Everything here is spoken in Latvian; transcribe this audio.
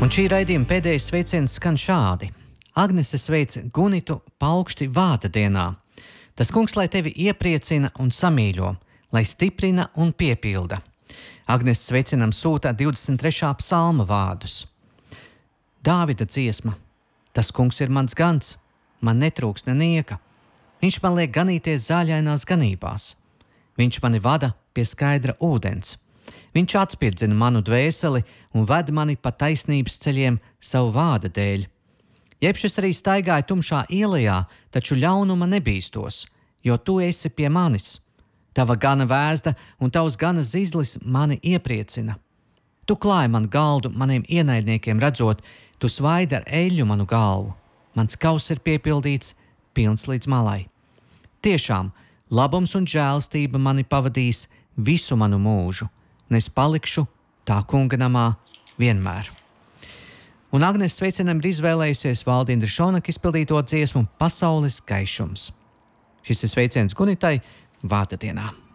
Un šī raidījuma pēdējais sveiciens skan šādi. Agnese sveic Gunitu Paukšti vārda dienā. Tas kungs, lai tevi iepriecina un samīļo, lai stiprina un piepilda. Agnese sveicinam sūta 23. psalma vārdus. Dāvida dziesma. Tas kungs ir mans gans, man netrūks nenieka. Viņš man liek ganīties zāļainās ganībās. Viņš mani vada pie skaidra ūdens. Viņš atspirdzina manu dvēseli un ved mani pa taisnības ceļiem savu vārda dēļ. Jebš es arī staigāju tumšā ielajā, taču ļaunuma nebīstos, jo tu esi pie manis. Tava gana vēzda un tavs gana zizlis mani iepriecina. Tu klāji man galdu maniem ienaidniekiem redzot, tu svaidi ar eļļu manu galvu. Mans kauss ir piepildīts, pilns līdz malai. Tiešām, labums un žēlastība mani pavadīs visu manu mūžu. Un es palikšu tā kunga namā vienmēr. Un Agnese sveicinām ir izvēlējusies Valdindra Šonaka izpildīto dziesmu Pasaules gaišums. Šis ir sveiciens Gunitai vārda dienā.